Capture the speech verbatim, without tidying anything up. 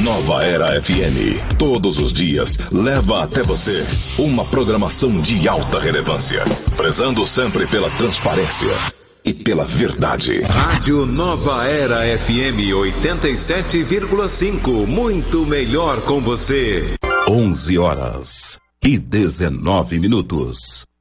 Nova Era F M, todos os dias, leva até você uma programação de alta relevância, prezando sempre pela transparência e pela verdade. Rádio Nova Era F M oitenta e sete vírgula cinco, muito melhor com você. onze horas e dezenove minutos.